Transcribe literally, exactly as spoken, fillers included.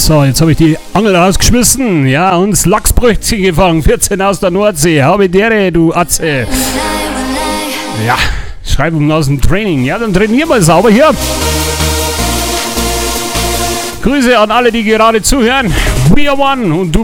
So, jetzt habe ich die Angel rausgeschmissen. Ja, uns Lachsbrötchen gefangen. vierzehn aus der Nordsee. Habe dere, du Atze. Ja, Schreibung aus dem Training. Ja, dann trainieren wir sauber hier. Grüße an alle, die gerade zuhören. We are one und du